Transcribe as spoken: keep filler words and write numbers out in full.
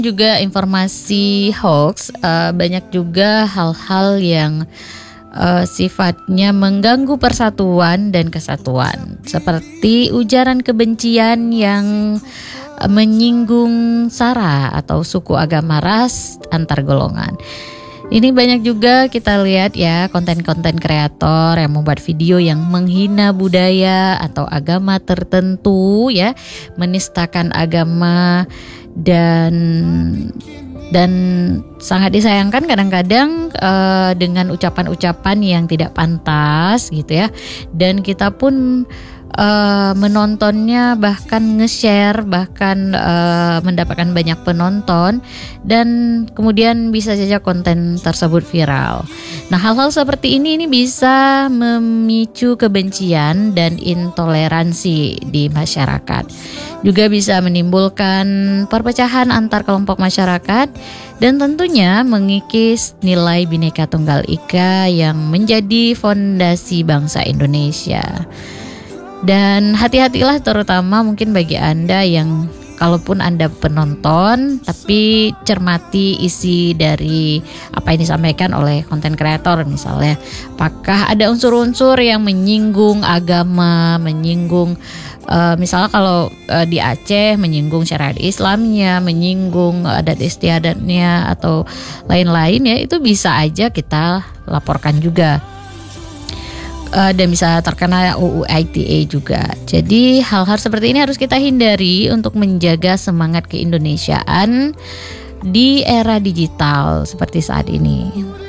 Juga informasi hoax, uh, banyak juga hal-hal yang uh, sifatnya mengganggu persatuan dan kesatuan, seperti ujaran kebencian yang uh, menyinggung sara atau suku, agama, ras, antar golongan. Ini banyak juga kita lihat ya, konten-konten kreator yang membuat video yang menghina budaya atau agama tertentu ya, menistakan agama, dan dan sangat disayangkan kadang-kadang uh, dengan ucapan-ucapan yang tidak pantas gitu ya, dan kita pun uh, menontonnya, bahkan nge-share, bahkan uh, mendapatkan banyak penonton, dan kemudian bisa saja konten tersebut viral. Nah, hal-hal seperti ini ini bisa memicu kebencian dan intoleransi di masyarakat. Juga bisa menimbulkan perpecahan antar kelompok masyarakat dan tentunya mengikis nilai Bhinneka Tunggal Ika yang menjadi fondasi bangsa Indonesia. Dan hati-hatilah terutama mungkin bagi Anda yang kalaupun Anda penonton, tapi cermati isi dari apa yang disampaikan oleh konten kreator misalnya. Apakah ada unsur-unsur yang menyinggung agama, menyinggung uh, misalnya kalau uh, di Aceh menyinggung syariat Islamnya, menyinggung adat istiadatnya atau lain-lain ya, itu bisa aja kita laporkan juga. Uh, dan bisa terkena U U I T E juga. Jadi hal-hal seperti ini harus kita hindari untuk menjaga semangat keindonesiaan di era digital seperti saat ini.